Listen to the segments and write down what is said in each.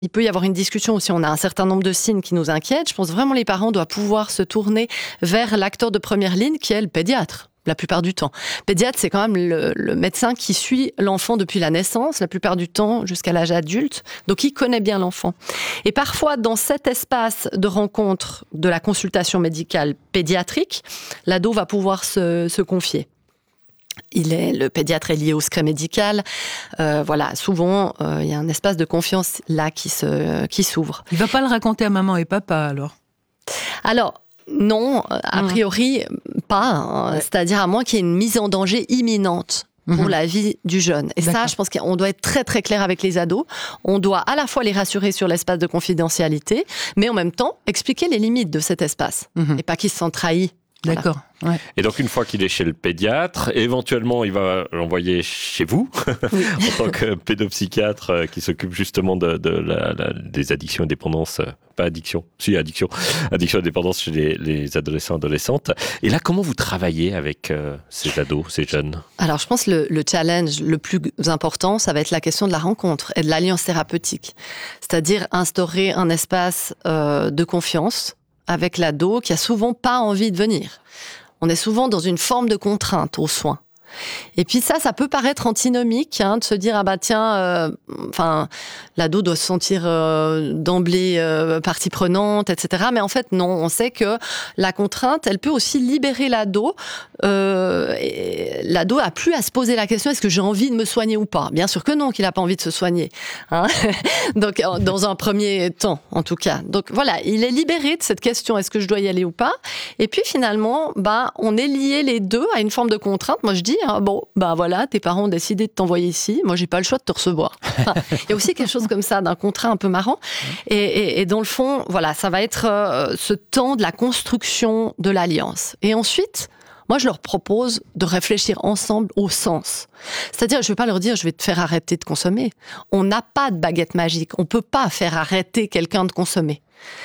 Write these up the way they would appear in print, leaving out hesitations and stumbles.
Il peut y avoir une discussion si on a un certain nombre de signes qui nous inquiètent. Je pense vraiment que les parents doivent pouvoir se tourner vers l'acteur de première ligne qui est le pédiatre. La plupart du temps. Pédiatre, c'est quand même le médecin qui suit l'enfant depuis la naissance, la plupart du temps jusqu'à l'âge adulte. Donc, il connaît bien l'enfant. Et parfois, dans cet espace de rencontre de la consultation médicale pédiatrique, l'ado va pouvoir se confier. Le pédiatre est lié au secret médical. Voilà, souvent, il y a un espace de confiance là qui s'ouvre. Il ne va pas le raconter à maman et papa, alors ? Alors, non, a priori, pas. C'est-à-dire à moins qu'il y ait une mise en danger imminente pour la vie du jeune. Et ça, je pense qu'on doit être très très clair avec les ados. On doit à la fois les rassurer sur l'espace de confidentialité, mais en même temps expliquer les limites de cet espace. Et pas qu'ils se sentent trahis. D'accord. Voilà. Ouais. Et donc, une fois qu'il est chez le pédiatre, éventuellement, il va l'envoyer chez vous, en tant que pédopsychiatre qui s'occupe justement des addictions et dépendances. Pas addiction, si addiction et dépendance chez les adolescents et adolescentes. Et là, comment vous travaillez avec ces ados, ces jeunes ? Alors, je pense que le challenge le plus important, ça va être la question de la rencontre et de l'alliance thérapeutique. C'est-à-dire instaurer un espace de confiance avec l'ado qui a souvent pas envie de venir. On est souvent dans une forme de contrainte aux soins. Et puis ça peut paraître antinomique, de se dire l'ado doit se sentir d'emblée partie prenante, etc. Mais en fait non, on sait que la contrainte, elle peut aussi libérer l'ado. Et l'ado a plus à se poser la question est-ce que j'ai envie de me soigner ou pas ? Bien sûr que non, qu'il a pas envie de se soigner. Donc dans un premier temps, en tout cas. Donc voilà, il est libéré de cette question est-ce que je dois y aller ou pas ? Et puis finalement, on est liés les deux à une forme de contrainte. Moi je dis voilà, tes parents ont décidé de t'envoyer ici, moi j'ai pas le choix de te recevoir. Il y a aussi quelque chose comme ça, d'un contrat un peu marrant. Et dans le fond, voilà, ça va être ce temps de la construction de l'alliance. Et ensuite, moi je leur propose de réfléchir ensemble au sens. C'est-à-dire, je vais pas leur dire, je vais te faire arrêter de consommer. On n'a pas de baguette magique, on peut pas faire arrêter quelqu'un de consommer.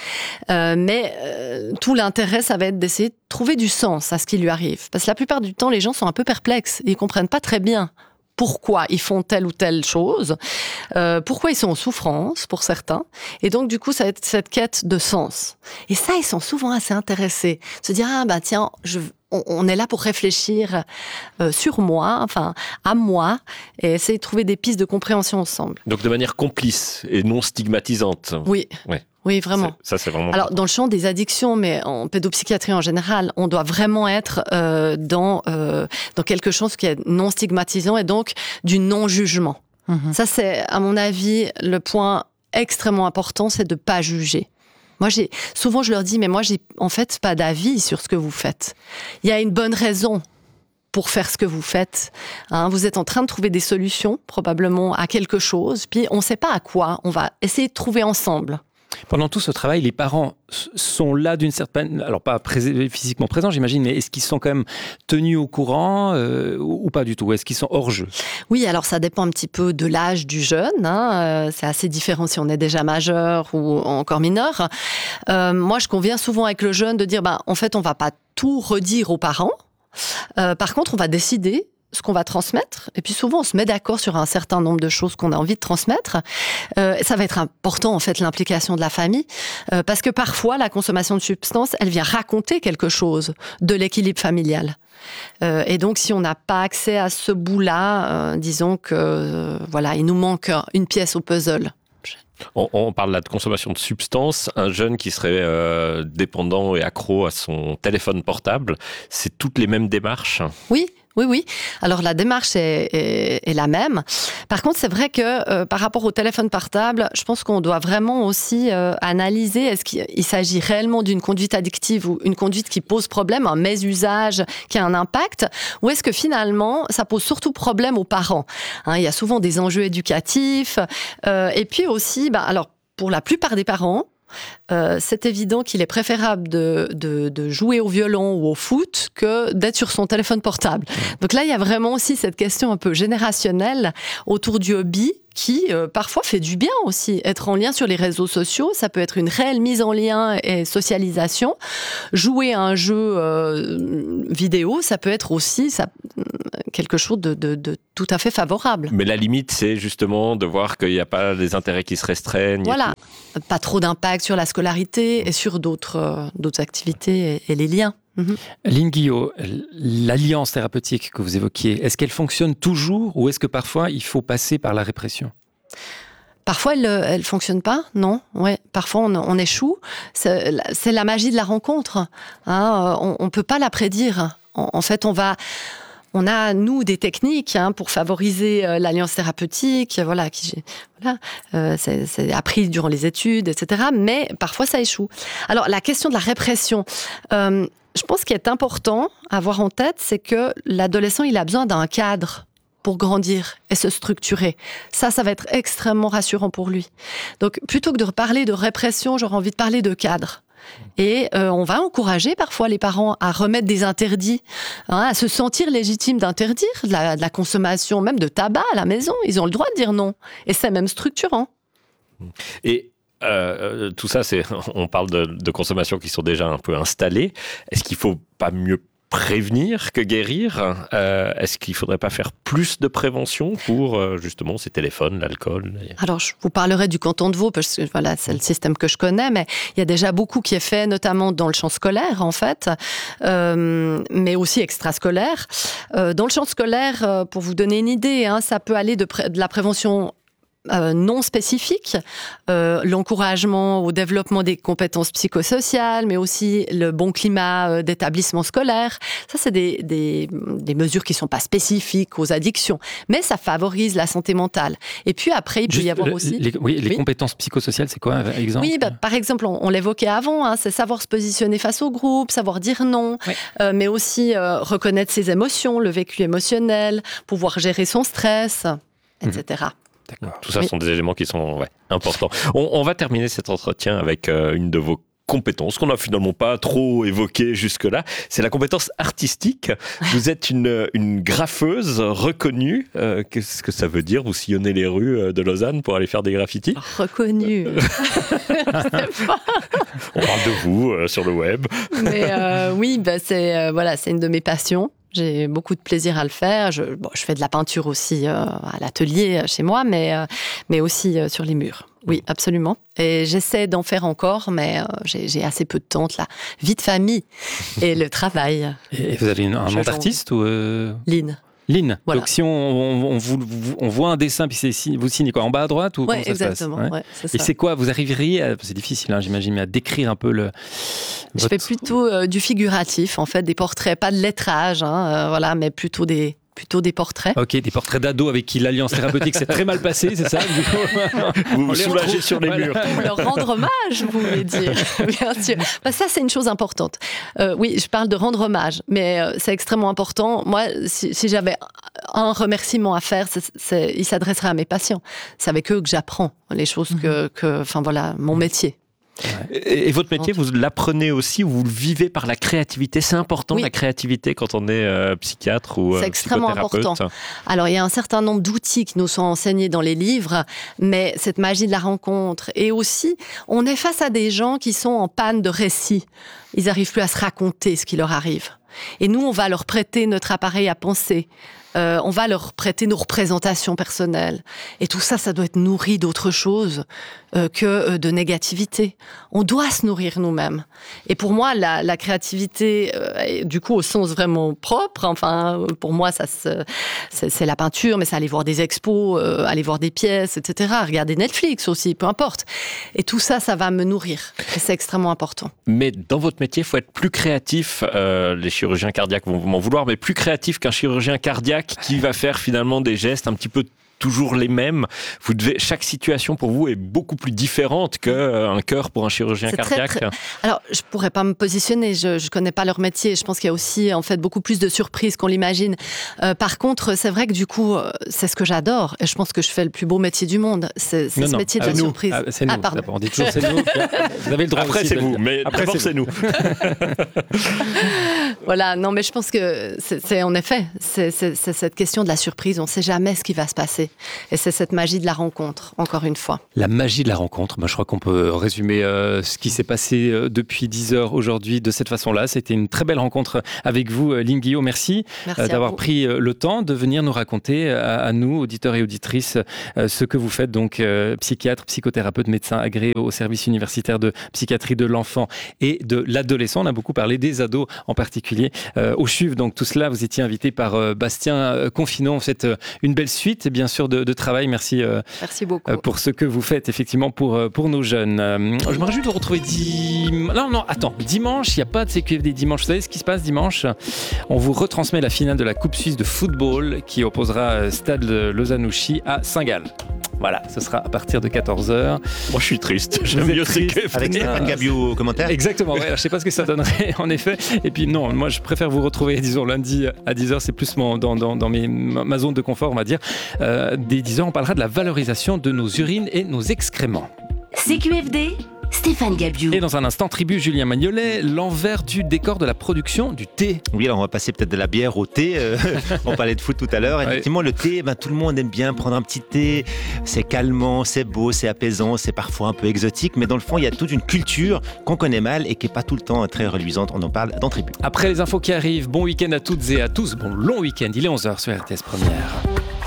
Mais tout l'intérêt, ça va être d'essayer de trouver du sens à ce qui lui arrive. Parce que la plupart du temps, les gens sont un peu perplexes. Ils comprennent pas très bien pourquoi ils font telle ou telle chose, pourquoi ils sont en souffrance, pour certains. Et donc, du coup, ça va être cette quête de sens. Et ça, ils sont souvent assez intéressés. Se dire, tiens, on est là pour réfléchir sur moi, à moi, et essayer de trouver des pistes de compréhension ensemble. Donc, de manière complice et non stigmatisante. Oui. Ouais. Oui, vraiment. Ça, c'est vraiment... Alors, dans le champ des addictions, mais en pédopsychiatrie en général, on doit vraiment être dans quelque chose qui est non stigmatisant et donc du non-jugement. Ça, c'est, à mon avis, le point extrêmement important, c'est de ne pas juger. Moi, souvent, je leur dis, mais moi, j'ai en fait pas d'avis sur ce que vous faites. Il y a une bonne raison pour faire ce que vous faites. Vous êtes en train de trouver des solutions, probablement, à quelque chose, puis on ne sait pas à quoi. On va essayer de trouver ensemble. Pendant tout ce travail, les parents sont là d'une certaine... Alors, pas physiquement présents, j'imagine, mais est-ce qu'ils sont quand même tenus au courant ou pas du tout ? Est-ce qu'ils sont hors jeu ? Oui, alors ça dépend un petit peu de l'âge du jeune. C'est assez différent si on est déjà majeur ou encore mineur. Moi, je conviens souvent avec le jeune de dire, en fait, on ne va pas tout redire aux parents. Par contre, on va décider ce qu'on va transmettre. Et puis souvent, on se met d'accord sur un certain nombre de choses qu'on a envie de transmettre. Ça va être important, en fait, l'implication de la famille. Parce que parfois, la consommation de substances, elle vient raconter quelque chose de l'équilibre familial. Et donc, si on n'a pas accès à ce bout-là, disons que, il nous manque une pièce au puzzle. On parle là de consommation de substances. Un jeune qui serait dépendant et accro à son téléphone portable, c'est toutes les mêmes démarches ? Oui. Alors, la démarche est la même. Par contre, c'est vrai que par rapport au téléphone portable, je pense qu'on doit vraiment aussi analyser est-ce qu'il s'agit réellement d'une conduite addictive ou une conduite qui pose problème, un mésusage qui a un impact, ou est-ce que finalement, ça pose surtout problème aux parents ? Il y a souvent des enjeux éducatifs. Et puis aussi, alors, pour la plupart des parents, c'est évident qu'il est préférable de jouer au violon ou au foot que d'être sur son téléphone portable. Donc là, il y a vraiment aussi cette question un peu générationnelle autour du hobby qui parfois fait du bien aussi. Être en lien sur les réseaux sociaux, ça peut être une réelle mise en lien et socialisation. Jouer à un jeu vidéo, ça peut être aussi quelque chose de tout à fait favorable. Mais la limite, c'est justement de voir qu'il n'y a pas des intérêts qui se restreignent. Voilà, pas trop d'impact sur la scolarité et sur d'autres activités et les liens. Line Guillot, l'alliance thérapeutique que vous évoquiez, est-ce qu'elle fonctionne toujours ou est-ce que parfois il faut passer par la répression ? Parfois, elle fonctionne pas, non. Ouais, parfois on échoue. C'est la magie de la rencontre. On peut pas la prédire. En fait, on a, nous, des techniques pour favoriser l'alliance thérapeutique, c'est appris durant les études, etc. Mais parfois, ça échoue. Alors, la question de la répression, je pense qu'il est important à avoir en tête, c'est que l'adolescent, il a besoin d'un cadre pour grandir et se structurer. Ça va être extrêmement rassurant pour lui. Donc, plutôt que de parler de répression, j'aurais envie de parler de cadre. Et on va encourager parfois les parents à remettre des interdits, à se sentir légitimes d'interdire de la consommation, même de tabac à la maison. Ils ont le droit de dire non. Et c'est même structurant. Et tout ça, on parle de consommations qui sont déjà un peu installées. Est-ce qu'il ne faut pas mieux prévenir que guérir? Est-ce qu'il ne faudrait pas faire plus de prévention pour justement ces téléphones, l'alcool? Alors, je vous parlerai du canton de Vaud, parce que c'est le système que je connais, mais il y a déjà beaucoup qui est fait, notamment dans le champ scolaire, en fait, mais aussi extrascolaire. Dans le champ scolaire, pour vous donner une idée, ça peut aller de la prévention non spécifique, l'encouragement au développement des compétences psychosociales, mais aussi le bon climat d'établissement scolaire. Ça, c'est des mesures qui ne sont pas spécifiques aux addictions, mais ça favorise la santé mentale. Et puis après, il peut y avoir aussi... Les compétences psychosociales, c'est quoi, par exemple? Oui, par exemple, on l'évoquait avant, c'est savoir se positionner face au groupe, savoir dire non, mais aussi reconnaître ses émotions, le vécu émotionnel, pouvoir gérer son stress, etc. D'accord. Tout ça sont des éléments qui sont importants. On va terminer cet entretien avec une de vos compétences qu'on n'a finalement pas trop évoquée jusque-là. C'est la compétence artistique. Vous êtes une graffeuse reconnue. Qu'est-ce que ça veut dire? Vous sillonnez les rues de Lausanne pour aller faire des graffitis? Reconnue. On parle de vous sur le web. Mais oui, c'est une de mes passions. J'ai beaucoup de plaisir à le faire. Je fais de la peinture aussi à l'atelier chez moi, mais aussi sur les murs. Oui, absolument. Et j'essaie d'en faire encore, mais j'ai assez peu de temps entre la vie de famille et le travail. Et vous avez un nom d'artiste ou Line. Line. Voilà. Donc si on voit un dessin, puis vous signez quoi, en bas à droite ou comment ça exactement. se passe? C'est Et ça. c'est quoi? Vous arriveriez, c'est difficile, j'imagine, mais à décrire un peu Je fais plutôt du figuratif, en fait, des portraits, pas de lettrage, mais plutôt des portraits. Ok, des portraits d'ados avec qui l'alliance thérapeutique s'est très mal passée, c'est ça? Vous vous soulagez sur les murs. Pour leur rendre hommage, vous voulez dire, bien sûr. Ça, c'est une chose importante. Oui, je parle de rendre hommage, mais c'est extrêmement important. Moi, si j'avais un remerciement à faire, il s'adresserait à mes patients. C'est avec eux que j'apprends les choses mon métier. Et votre métier, vous l'apprenez aussi, vous le vivez par la créativité. C'est important, la créativité, quand on est psychiatre ou c'est extrêmement psychothérapeute. important. Alors, il y a un certain nombre d'outils qui nous sont enseignés dans les livres, mais cette magie de la rencontre. Et aussi, on est face à des gens qui sont en panne de récit. Ils n'arrivent plus à se raconter ce qui leur arrive. Et nous, on va leur prêter notre appareil à penser. On va leur prêter nos représentations personnelles. Et tout ça, ça doit être nourri d'autre chose que de négativité. On doit se nourrir nous-mêmes. Et pour moi, la créativité, du coup, au sens vraiment propre, pour moi, c'est la peinture, mais c'est aller voir des expos, aller voir des pièces, etc. Regarder Netflix aussi, peu importe. Et tout ça, ça va me nourrir. Et c'est extrêmement important. Mais dans votre métier, il faut être plus créatif. Les chirurgiens cardiaques vont m'en vouloir, mais plus créatif qu'un chirurgien cardiaque qui va faire finalement des gestes un petit peu toujours les mêmes. Chaque situation pour vous est beaucoup plus différente qu'un cœur pour un chirurgien cardiaque. Alors, je pourrais pas me positionner, je connais pas leur métier. Je pense qu'il y a aussi en fait beaucoup plus de surprises qu'on l'imagine. Par contre, c'est vrai que du coup, c'est ce que j'adore. Et je pense que je fais le plus beau métier du monde. C'est ce métier de la surprise. C'est nous. Pardon. On dit toujours c'est nous. Vous avez le droit. Après, aussi c'est vous, mais après, d'abord, c'est nous. Voilà, non, mais je pense que c'est en effet, c'est cette question de la surprise. On ne sait jamais ce qui va se passer. arriver. Et c'est cette magie de la rencontre, encore une fois. La magie de la rencontre. Je crois qu'on peut résumer ce qui s'est passé depuis 10 heures aujourd'hui de cette façon-là. C'était une très belle rencontre avec vous, Line Guillot. Merci d'avoir pris le temps de venir nous raconter à nous, auditeurs et auditrices, ce que vous faites. Donc, psychiatre, psychothérapeute, médecin agréé au service universitaire de psychiatrie de l'enfant et de l'adolescent. On a beaucoup parlé des ados en particulier. Au CHUV, donc tout cela, vous étiez invité par Bastien Confinon. C'est une belle suite, bien sûr, de travail. Merci beaucoup pour ce que vous faites, effectivement, pour nos jeunes. Je me réjouis de vous retrouver dimanche. Il n'y a pas de CQFD dimanche. Vous savez ce qui se passe dimanche ? On vous retransmet la finale de la Coupe Suisse de football qui opposera Stade Lausanne-Ouchy à Saint-Gall. Voilà, ce sera à partir de 14h. Moi, je suis triste. J'aime mieux CQFD. Avec Stéphane Gabiou au commentaire. Exactement, ouais, je ne sais pas ce que ça donnerait, en effet. Et puis non, moi, je préfère vous retrouver, disons, lundi à 10h. C'est plus dans ma zone de confort, on va dire. Dès 10h, on parlera de la valorisation de nos urines et nos excréments. CQFD, Stéphane Gabiou. Et dans un instant, tribu Julien Magnolet, l'envers du décor de la production du thé. Oui, alors on va passer peut-être de la bière au thé. On parlait de foot tout à l'heure. Effectivement, le thé, tout le monde aime bien prendre un petit thé. C'est calmant, c'est beau, c'est apaisant, c'est parfois un peu exotique. Mais dans le fond, il y a toute une culture qu'on connaît mal et qui n'est pas tout le temps très reluisante. On en parle dans Tribu. Après les infos qui arrivent, bon week-end à toutes et à tous. Bon long week-end, il est 11h sur RTS Première.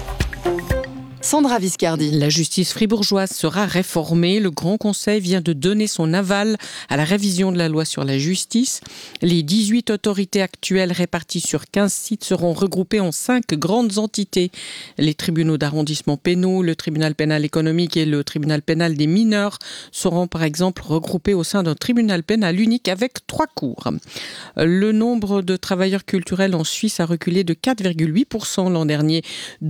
Sandra Viscardi. La justice fribourgeoise sera réformée. Le Grand Conseil vient de donner son aval à la révision de la loi sur la justice. Les 18 autorités actuelles réparties sur 15 sites seront regroupées en 5 grandes entités. Les tribunaux d'arrondissement pénaux, le tribunal pénal économique et le tribunal pénal des mineurs seront par exemple regroupés au sein d'un tribunal pénal unique avec 3 cours. Le nombre de travailleurs culturels en Suisse a reculé de 4,8% l'an dernier.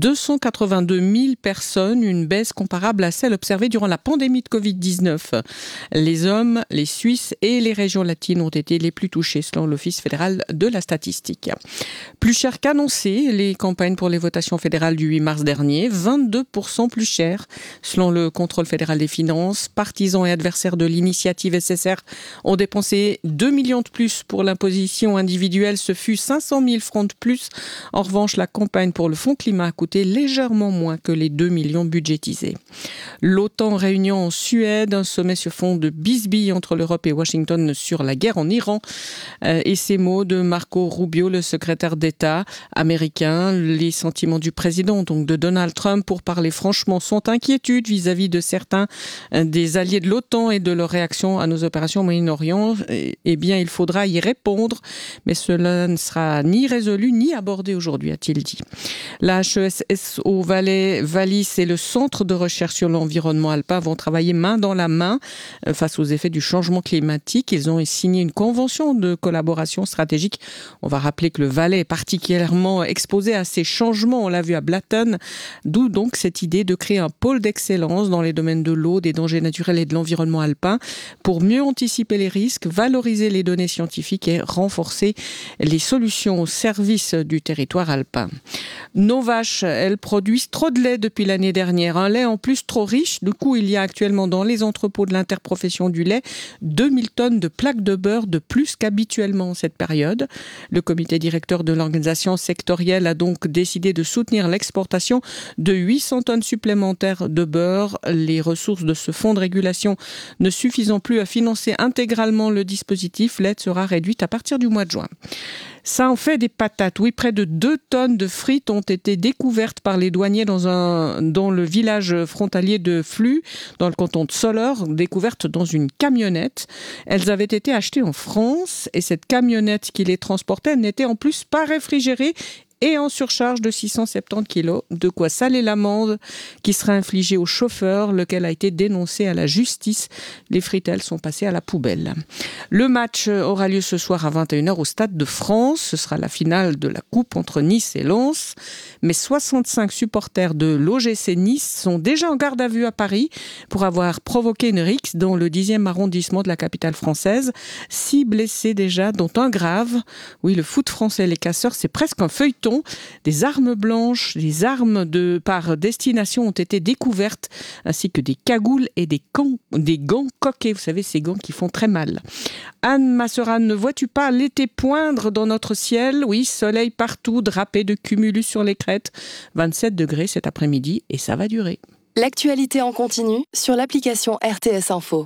282 000 personnes, une baisse comparable à celle observée durant la pandémie de Covid-19. Les hommes, les Suisses et les régions latines ont été les plus touchés selon l'Office fédéral de la statistique. Plus cher qu'annoncé, les campagnes pour les votations fédérales du 8 mars dernier, 22% plus cher selon le contrôle fédéral des finances. Partisans et adversaires de l'initiative SSR ont dépensé 2 millions de plus pour l'imposition individuelle, ce fut 500 000 francs de plus. En revanche, la campagne pour le Fonds climat a coûté légèrement moins que les 2 millions budgétisés. L'OTAN réunion en Suède, un sommet sur fond de bisbilles entre l'Europe et Washington sur la guerre en Iran. Et ces mots de Marco Rubio, le secrétaire d'État américain, les sentiments du président, donc de Donald Trump, pour parler franchement, sont inquiétudes vis-à-vis de certains des alliés de l'OTAN et de leur réaction à nos opérations au Moyen-Orient. Eh bien, il faudra y répondre, mais cela ne sera ni résolu ni abordé aujourd'hui, a-t-il dit. La HESS au Wallis et le Centre de recherche sur l'environnement alpin vont travailler main dans la main face aux effets du changement climatique. Ils ont signé une convention de collaboration stratégique. On va rappeler que le Valais est particulièrement exposé à ces changements. On l'a vu à Blatten, d'où donc cette idée de créer un pôle d'excellence dans les domaines de l'eau, des dangers naturels et de l'environnement alpin pour mieux anticiper les risques, valoriser les données scientifiques et renforcer les solutions au service du territoire alpin. Nos vaches, elles produisent trop de lait depuis l'année dernière. Un lait en plus trop riche. Du coup, il y a actuellement dans les entrepôts de l'interprofession du lait 2000 tonnes de plaques de beurre de plus qu'habituellement en cette période. Le comité directeur de l'organisation sectorielle a donc décidé de soutenir l'exportation de 800 tonnes supplémentaires de beurre. Les ressources de ce fonds de régulation ne suffisant plus à financer intégralement le dispositif, l'aide sera réduite à partir du mois de juin. Ça en fait des patates. Oui, près de 2 tonnes de frites ont été découvertes par les douaniers dans le village frontalier de Flux, dans le canton de Soleure, découvertes dans une camionnette. Elles avaient été achetées en France et cette camionnette qui les transportait n'était en plus pas réfrigérée et en surcharge de 670 kilos, de quoi saler l'amende qui sera infligée au chauffeur, lequel a été dénoncé à la justice. Les fritelles sont passées à la poubelle. Le match aura lieu ce soir à 21h au Stade de France. Ce sera la finale de la Coupe entre Nice et Lens. Mais 65 supporters de l'OGC Nice sont déjà en garde à vue à Paris pour avoir provoqué une rixe dans le 10e arrondissement de la capitale française. 6 blessés déjà, dont un grave. Oui, le foot français et les casseurs, c'est presque un feuilleton. Breton, des armes blanches, des armes par destination ont été découvertes, ainsi que des cagoules et des gants coquets. Vous savez, ces gants qui font très mal. Anne Masseran, ne vois-tu pas l'été poindre dans notre ciel ? Oui, soleil partout, drapé de cumulus sur les crêtes. 27 degrés cet après-midi et ça va durer. L'actualité en continu sur l'application RTS Info.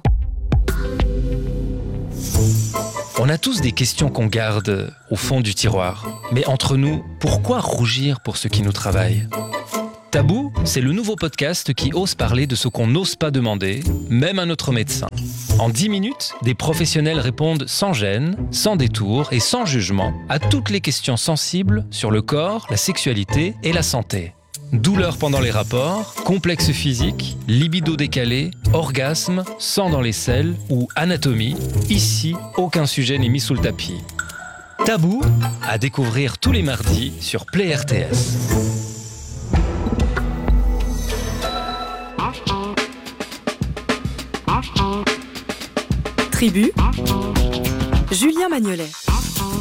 On a tous des questions qu'on garde au fond du tiroir. Mais entre nous, pourquoi rougir pour ce qui nous travaille ? Tabou, c'est le nouveau podcast qui ose parler de ce qu'on n'ose pas demander, même à notre médecin. En 10 minutes, des professionnels répondent sans gêne, sans détour et sans jugement à toutes les questions sensibles sur le corps, la sexualité et la santé. Douleurs pendant les rapports, complexes physiques, libido décalé, orgasme, sang dans les selles ou anatomie, ici, aucun sujet n'est mis sous le tapis. Tabou, à découvrir tous les mardis sur Play RTS. Tribu, Julien Magnolet.